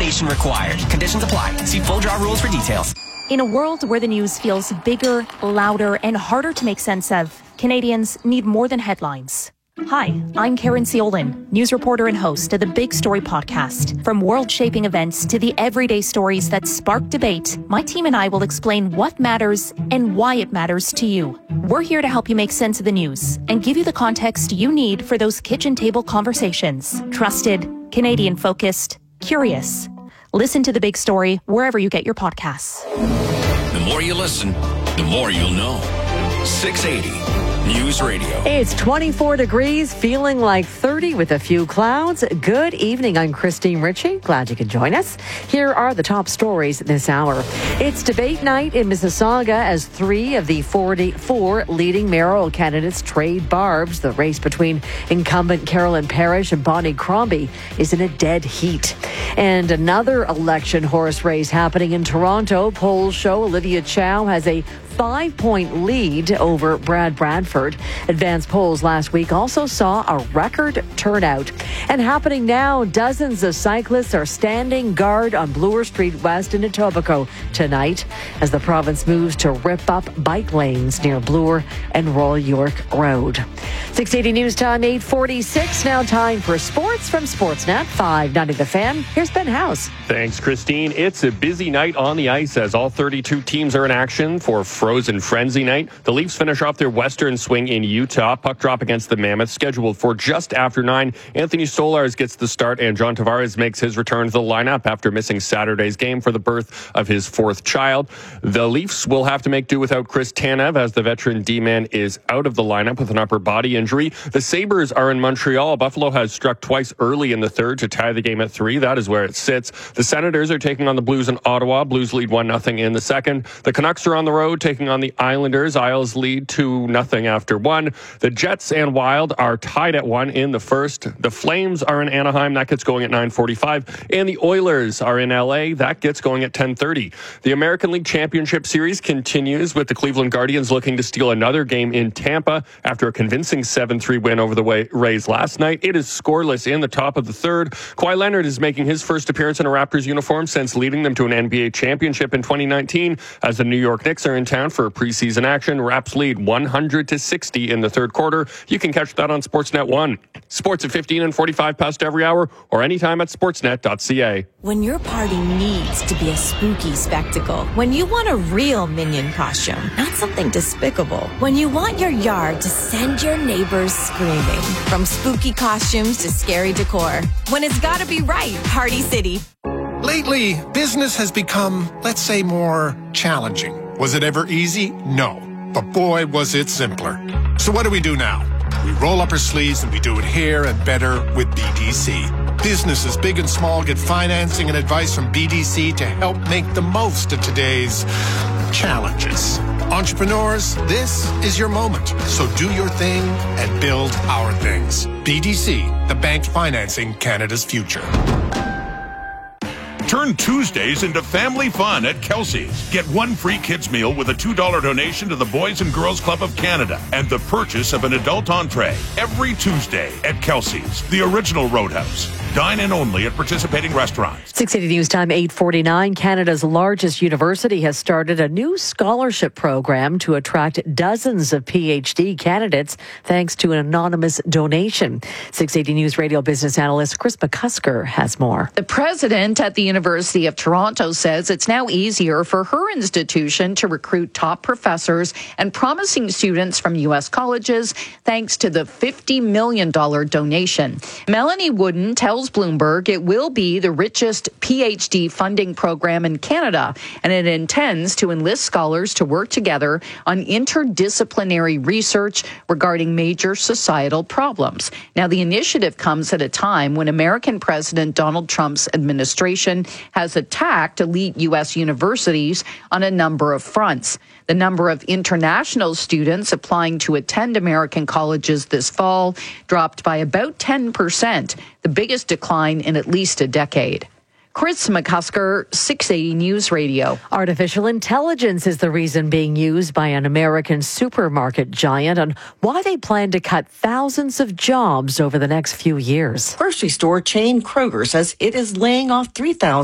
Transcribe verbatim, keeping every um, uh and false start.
vaccination required. Conditions apply. See full draw rules for details. In a world where the news feels bigger, louder, and harder to make sense of, Canadians need more than headlines. Hi, I'm Karen Ciolin, news reporter and host of the Big Story podcast. From world-shaping events to the everyday stories that spark debate, my team and I will explain what matters and why it matters to you. We're here to help you make sense of the news and give you the context you need for those kitchen table conversations. Trusted, Canadian-focused, curious. Listen to The Big Story wherever you get your podcasts. The more you listen, the more you'll know. six eighty News Radio. It's twenty-four degrees, feeling like thirty with a few clouds. Good evening. I'm Christine Ritchie. Glad you could join us. Here are the top stories this hour. It's debate night in Mississauga as three of the forty-four leading mayoral candidates trade barbs. The race between incumbent Carolyn Parrish and Bonnie Crombie is in a dead heat. And another election horse race happening in Toronto. Polls show Olivia Chow has a five-point lead over Brad Bradford. Advanced polls last week also saw a record turnout. And happening now, dozens of cyclists are standing guard on Bloor Street West in Etobicoke tonight as the province moves to rip up bike lanes near Bloor and Royal York Road. six eighty News Time, eight forty-six. Now time for sports from Sportsnet five ninety The Fan. Here's Ben House. Thanks, Christine. It's a busy night on the ice as all thirty-two teams are in action for Frozen Frenzy night. The Leafs finish off their Western swing in Utah. Puck drop against the Mammoths scheduled for just after nine. Anthony Solars gets the start and John Tavares makes his return to the lineup after missing Saturday's game for the birth of his fourth child. The Leafs will have to make do without Chris Tanev as the veteran D-man is out of the lineup with an upper body injury. The Sabres are in Montreal. Buffalo has struck twice early in the third to tie the game at three. That is where it sits. The Senators are taking on the Blues in Ottawa. Blues lead one nothing in the second. The Canucks are on the road taking on the Islanders. Isles lead two nothing after one. The Jets and Wild are tied at one in the first. The Flames are in Anaheim. That gets going at nine forty-five. And the Oilers are in L A. That gets going at ten thirty. The American League Championship Series continues with the Cleveland Guardians looking to steal another game in Tampa after a convincing seven three win over the Rays last night. It is scoreless in the top of the third. Kawhi Leonard is making his first appearance in a Raptors uniform since leading them to an N B A championship in twenty nineteen. As the New York Knicks are in town for preseason action, Raps lead one hundred to sixty in the third quarter. You can catch that on Sportsnet one. Sports at fifteen and forty-five past every hour or anytime at sportsnet dot c a. When your party needs to be a spooky spectacle, when you want a real Minion costume, not something despicable, when you want your yard to send your neighbors screaming, from spooky costumes to scary decor, when it's gotta be right, Party City. Lately, business has become, let's say, more challenging. Was it ever easy? No. But boy, was it simpler. So what do we do now? We roll up our sleeves and we do it here and better with B D C. Businesses big and small get financing and advice from B D C to help make the most of today's challenges. Entrepreneurs, this is your moment. So do your thing and build our things. B D C, the bank financing Canada's future. Turn Tuesdays into family fun at Kelsey's. Get one free kids meal with a two dollar donation to the Boys and Girls Club of Canada and the purchase of an adult entree every Tuesday at Kelsey's, the original Roadhouse. Dine in only at participating restaurants. six eighty News Time, eight forty-nine. Canada's largest university has started a new scholarship program to attract dozens of P H D candidates thanks to an anonymous donation. six eighty News Radio business analyst Chris McCusker has more. The president at the University of Toronto says it's now easier for her institution to recruit top professors and promising students from U S colleges thanks to the fifty million dollars donation. Melanie Wooden tells Bloomberg it will be the richest P H D funding program in Canada, and it intends to enlist scholars to work together on interdisciplinary research regarding major societal problems. Now, the initiative comes at a time when American President Donald Trump's administration has attacked elite U S universities on a number of fronts. The number of international students applying to attend American colleges this fall dropped by about ten percent, the biggest decline in at least a decade. Chris McCusker, six eighty News Radio. Artificial intelligence is the reason being used by an American supermarket giant on why they plan to cut thousands of jobs over the next few years. Grocery store chain Kroger says it is laying off three thousand